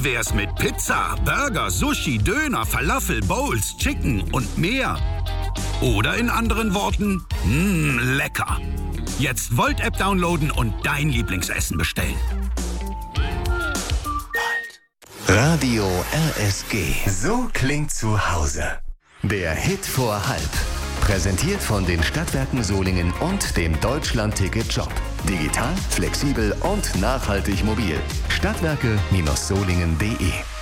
wär's mit Pizza, Burger, Sushi, Döner, Falafel, Bowls, Chicken und mehr? Oder in anderen Worten, lecker. Jetzt Volt-App downloaden und dein Lieblingsessen bestellen. Radio RSG. So klingt zu Hause. Der Hit vor halb. Präsentiert von den Stadtwerken Solingen und dem Deutschland-Ticket-Shop. Digital, flexibel und nachhaltig mobil. Stadtwerke-solingen.de